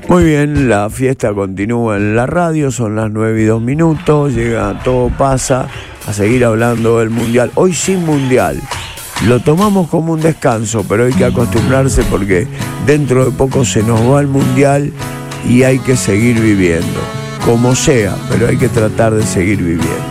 Muy bien, la fiesta continúa en la radio, son las 9:02, llega Todo Pasa a seguir hablando del Mundial. Hoy sin Mundial, lo tomamos como un descanso, pero hay que acostumbrarse porque dentro de poco se nos va el Mundial y hay que seguir viviendo, como sea, pero hay que tratar de seguir viviendo.